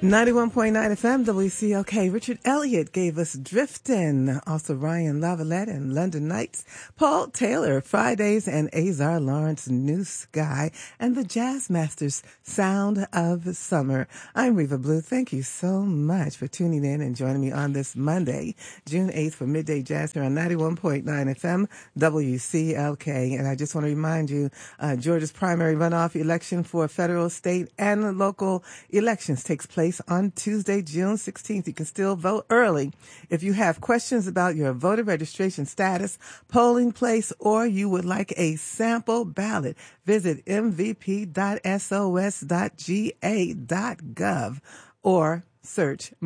91.9 FM WCLK. Richard Elliott gave us Driftin'. Also Ryan Lavalette and London Nights. Paul Taylor, Fridays, and Azar Lawrence, New Sky. And the Jazz Masters, Sound of Summer. I'm Reva Blue. Thank you so much for tuning in and joining me on this Monday, June 8th for Midday Jazz here on 91.9 FM WCLK. And I just want to remind you, Georgia's primary runoff election for federal, state, and local elections takes place on Tuesday, June 16th. You can still vote early. If you have questions about your voter registration status, polling place, or you would like a sample ballot, visit mvp.sos.ga.gov or search